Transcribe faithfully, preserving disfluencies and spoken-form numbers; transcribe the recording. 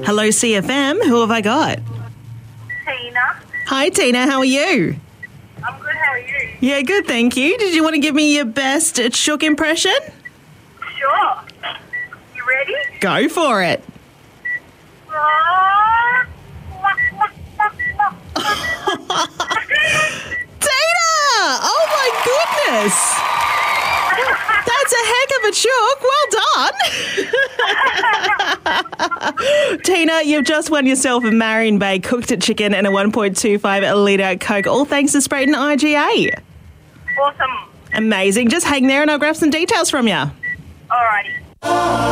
Hello, C F M. Who have I got? Tina. Hi, Tina. How are you? I'm good, how are you? Yeah, good, thank you. Did you want to give me your best chook impression? Sure. You ready? Go for it. Tina! Oh, my goodness. That's a heck of a chook. Well done. Tina, you've just won yourself a Marion Bay cooked chicken and a one point two five litre Coke, all thanks to Sprayton I G A. Awesome. Amazing. Just hang there and I'll grab some details from you. Alrighty.